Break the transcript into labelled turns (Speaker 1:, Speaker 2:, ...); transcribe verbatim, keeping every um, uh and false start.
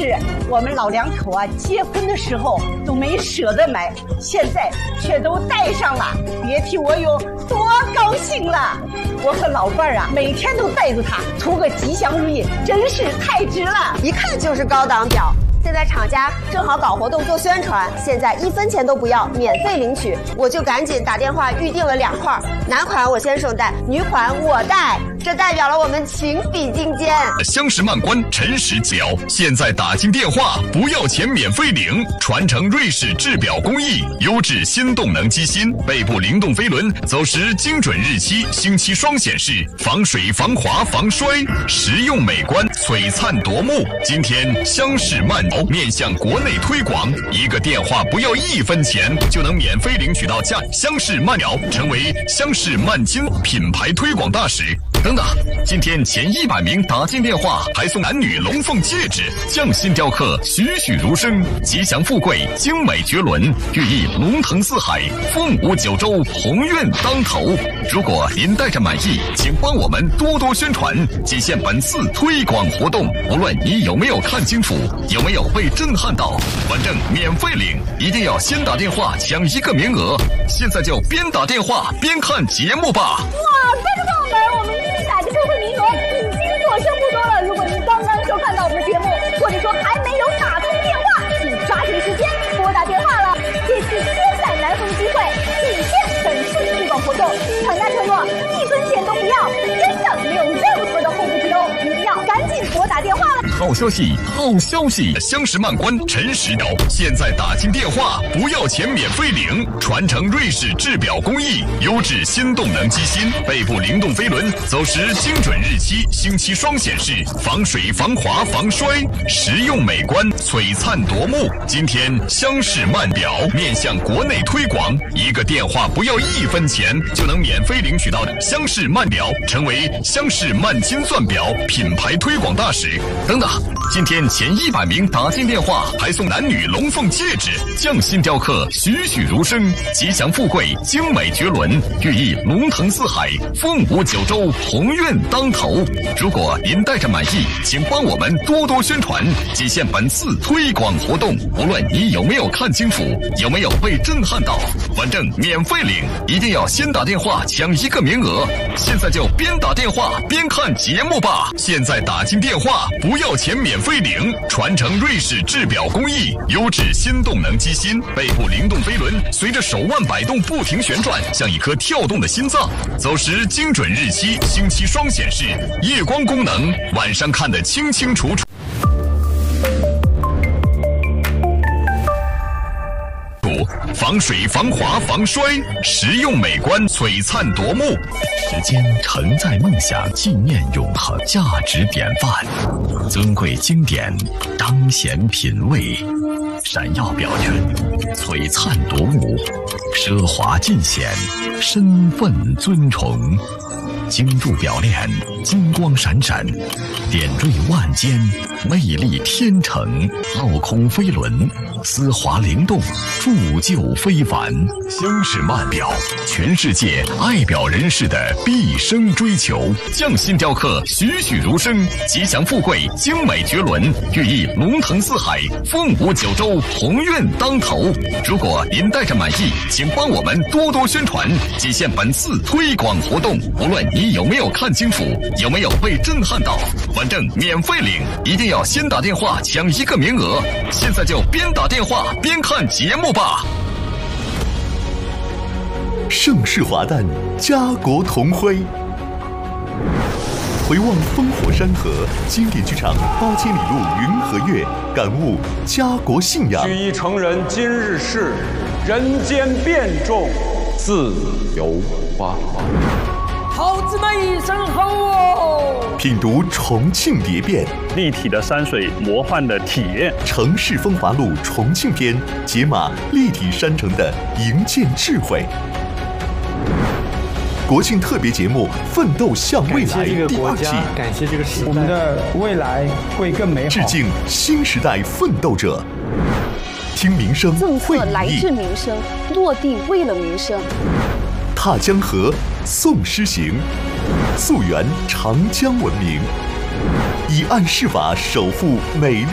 Speaker 1: 是我们老两口啊，结婚的时候都没舍得买，现在却都戴上了，别提我有多高兴了。我和老伴儿啊，每天都带着它，图个吉祥如意，真是太值了，
Speaker 2: 一看就是高档表。现在厂家正好搞活动做宣传，现在一分钱都不要，免费领取，我就赶紧打电话预定了两块，男款我先生戴，女款我戴，这代表了我们情比金坚。
Speaker 3: 相识曼观，诚实表，现在打进电话不要钱免费领，传承瑞士制表工艺，优质新动能机芯，背部灵动飞轮，走时精准日期，星期双显示，防水防滑防摔，实用美观，璀璨夺目。今天相识曼面向国内推广，一个电话不要一分钱就能免费领取到价相识曼表，成为相识曼金品牌推广大使。等等，今天前一百名打进电话还送男女龙凤戒指，匠心雕刻，栩栩如生，吉祥富贵，精美绝伦，寓意龙腾四海，凤舞九州，鸿运当头。如果您带着满意，请帮我们多多宣传，仅限本次推广活动。无论你有没有看清楚，有没有被震撼到，反正免费领，一定要先打电话抢一个名额。现在就边打电话边看节目吧。
Speaker 4: 哇，观众朋友们，我们预打的特惠名额已经所剩不多了。如果您刚刚收看到我们的节目，或者说还没有打通电话，请抓紧时间拨打电话了。这次千载难逢的机会，仅限本次推广活动，厂家承诺一分钱都不要，真的没有任何的后顾之忧，一定要赶紧拨打电话了。
Speaker 3: 好消息，好消息！相识曼观，诚实表，现在打进电话不要钱免费领，传承瑞士制表工艺，优质新动能机芯，背部灵动飞轮，走时精准日期，星期双显示，防水防滑防摔，实用美观，璀璨夺目。今天相识曼表面向国内推广，一个电话不要一分钱就能免费领取到的相识曼表，成为相识曼金钻表品牌推广大使。等等，今天前一百名打进电话还送男女龙凤戒指，匠心雕刻，栩栩如生，吉祥富贵，精美绝伦，寓意龙腾四海，凤舞九州，鸿运当头。如果您带着满意，请帮我们多多宣传，仅限本次推广活动。无论你有没有看清楚，有没有被震撼到，反正免费领，一定要先打电话抢一个名额。现在就边打电话边看节目吧。现在打进电话不要钱免费领，传承瑞士制表工艺，优质新动能机芯，背部灵动飞轮，随着手腕摆动不停旋转，像一颗跳动的心脏。走时精准日期，星期双显示，夜光功能，晚上看得清清楚楚。防水防滑防摔，实用美观，璀璨夺目。时间承载梦想，纪念永恒，价值典范，尊贵经典，彰显品味，闪耀表圈，璀璨夺目，奢华尽显，身份尊崇。精铸表链，金光闪闪，点缀万间，魅力天成。镂空飞轮，丝滑灵动，铸就非凡。相识曼表，全世界爱表人士的毕生追求。匠心雕刻，栩栩如生，吉祥富贵，精美绝伦，寓意龙腾四海，凤舞九州，鸿运当头。如果您带着满意，请帮我们多多宣传，仅限本次推广活动。无论你有没有看清楚，有没有被震撼到，反正免费领，一定要先打电话抢一个名额。现在就边打电话边看节目吧。
Speaker 5: 盛世华诞，家国同辉。回望烽火山河，经典剧场八千里路云和月，感悟家国信仰。
Speaker 6: 举一成人今日事，人间变众自由花。
Speaker 7: 猴子们一声吼哦！
Speaker 5: 品读重庆蝶变，
Speaker 8: 立体的山水，魔幻的体验。
Speaker 5: 城市风华录重庆篇，解码立体山城的营建智慧。国庆特别节目《奋斗向未来》第二季，
Speaker 9: 感谢这个时代，我们的未来会更美好。
Speaker 5: 致敬新时代奋斗者，听民生，
Speaker 10: 政策来自民生，落地为了民生。
Speaker 5: 踏江河，诵诗行，溯源长江文明，以案释法，守护美丽。